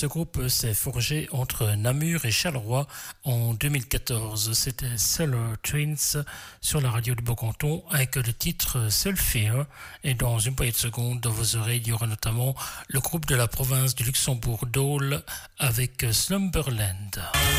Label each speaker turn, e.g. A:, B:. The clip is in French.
A: Ce groupe s'est forgé entre Namur et Charleroi en 2014. C'était Solar Twins sur la radio du Beau-Canton avec le titre Seul Fear. Et dans une poignée de secondes, dans vos oreilles, il y aura notamment le groupe de la province du Luxembourg, Dole, avec Slumberland.